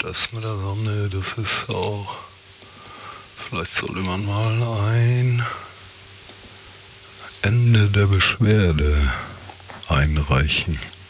Das mit der Sonne, das ist auch... Vielleicht sollte man mal ein Ende der Beschwerde einreichen.